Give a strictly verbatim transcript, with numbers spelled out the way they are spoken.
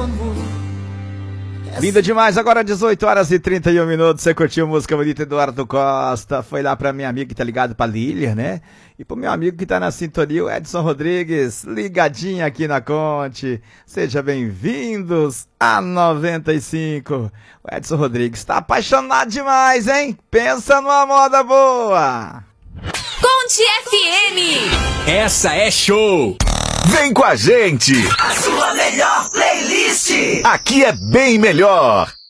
Linda demais, agora dezoito horas e trinta e um minutos, você curtiu música bonita, Eduardo Costa, foi lá pra minha amiga que tá ligado pra Lília, né? E pro meu amigo que tá na sintonia, o Edson Rodrigues, ligadinho aqui na Conte, sejam bem-vindos a noventa e cinco. O Edson Rodrigues tá apaixonado demais, hein? Pensa numa moda boa! Conte F M! Essa é show! Vem com a gente! A sua melhor playlist! Aqui é bem melhor!